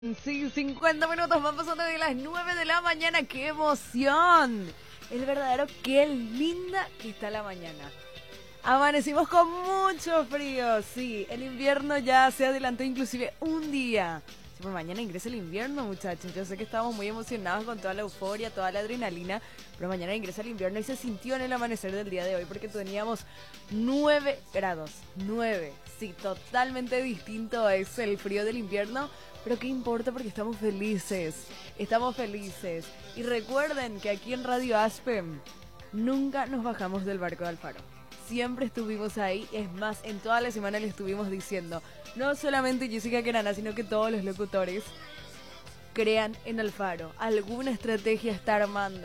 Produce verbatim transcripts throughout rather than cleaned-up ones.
Sí, cincuenta minutos van pasando de las nueve de la mañana. ¡Qué emoción! El verdadero, qué linda que está la mañana. Amanecimos con mucho frío, sí. El invierno ya se adelantó inclusive un día. Sí, por mañana ingresa el invierno, muchachos. Yo sé que estamos muy emocionados con toda la euforia, toda la adrenalina, pero mañana ingresa el invierno y se sintió en el amanecer del día de hoy porque teníamos nueve grados. nueve. Sí, totalmente distinto es el frío del invierno. Pero qué importa porque estamos felices, estamos felices. Y recuerden que aquí en Radio Aspen nunca nos bajamos del barco de Alfaro. Siempre estuvimos ahí, es más, en toda la semana le estuvimos diciendo, no solamente Jessica Querana, sino que todos los locutores crean en Alfaro. Alguna estrategia está armando.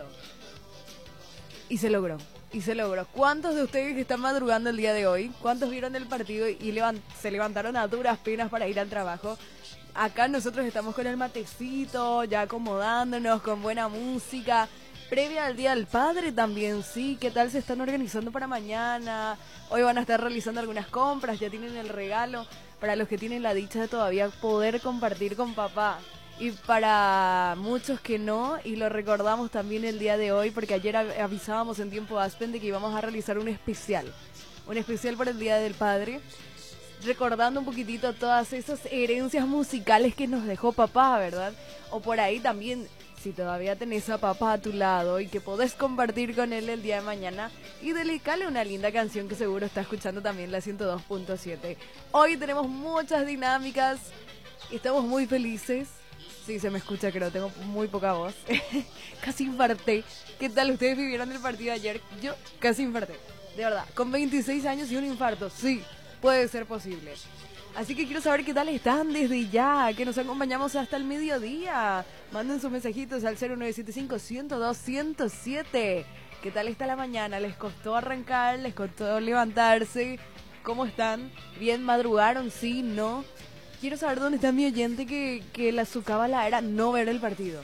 Y se logró, y se logró. ¿Cuántos de ustedes que están madrugando el día de hoy? ¿Cuántos vieron el partido y levant- se levantaron a duras penas para ir al trabajo? Acá nosotros estamos con el matecito, ya acomodándonos, con buena música. Previa al Día del Padre también, sí. ¿Qué tal se están organizando para mañana? Hoy van a estar realizando algunas compras, ya tienen el regalo. Para los que tienen la dicha de todavía poder compartir con papá. Y para muchos que no, y lo recordamos también el día de hoy, porque ayer avisábamos en Tiempo Aspen de que íbamos a realizar un especial. Un especial para el Día del Padre, recordando un poquitito todas esas herencias musicales que nos dejó papá, ¿verdad? O por ahí también, si todavía tenés a papá a tu lado y que podés compartir con él el día de mañana y dedicarle una linda canción que seguro está escuchando también la ciento dos punto siete. Hoy tenemos muchas dinámicas, estamos muy felices. Sí, se me escucha, creo, tengo muy poca voz. Casi infarté. ¿Qué tal? ¿Ustedes vivieron el partido de ayer? Yo casi infarté, de verdad. Con veintiséis años y un infarto, sí. Puede ser posible. Así que quiero saber qué tal están desde ya, que nos acompañamos hasta el mediodía. Manden sus mensajitos al cero nueve siete cinco, uno cero dos, uno cero siete. ¿Qué tal está la mañana? ¿Les costó arrancar? ¿Les costó levantarse? ¿Cómo están? ¿Bien madrugaron? ¿Sí? ¿No? Quiero saber dónde está mi oyente que, que la su cábala era no ver el partido.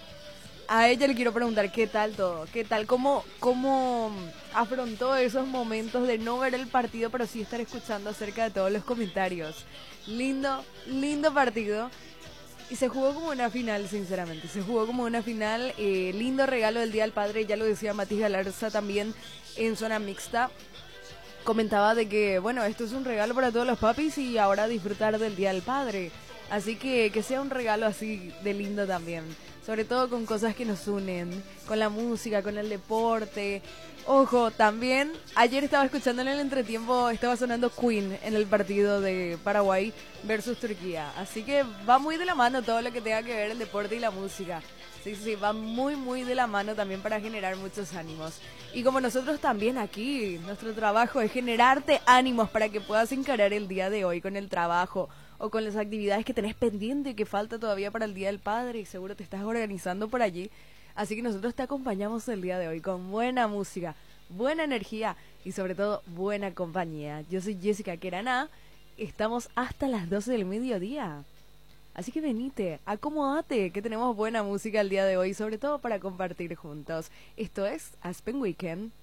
A ella le quiero preguntar qué tal todo, qué tal, cómo, cómo afrontó esos momentos de no ver el partido, pero sí estar escuchando acerca de todos los comentarios. Lindo, lindo partido. Y se jugó como una final, sinceramente. Se jugó como una final. Eh, lindo regalo del Día del Padre, ya lo decía Matiz Galarza también en zona mixta. Comentaba de que, bueno, esto es un regalo para todos los papis y ahora disfrutar del Día del Padre. Así que que sea un regalo así de lindo también. Sobre todo con cosas que nos unen, con la música, con el deporte. Ojo, también ayer estaba escuchando en el entretiempo, estaba sonando Queen en el partido de Paraguay versus Turquía. Así que va muy de la mano todo lo que tenga que ver el deporte y la música. Sí, sí, va muy, muy de la mano también para generar muchos ánimos. Y como nosotros también aquí, nuestro trabajo es generarte ánimos para que puedas encarar el día de hoy con el trabajo o con las actividades que tenés pendiente que falta todavía para el Día del Padre y seguro te estás organizando por allí. Así que nosotros te acompañamos el día de hoy con buena música, buena energía y sobre todo buena compañía. Yo soy Jessica Querana, estamos hasta las doce del mediodía. Así que venite, acomódate, que tenemos buena música el día de hoy, sobre todo para compartir juntos. Esto es Aspen Weekend.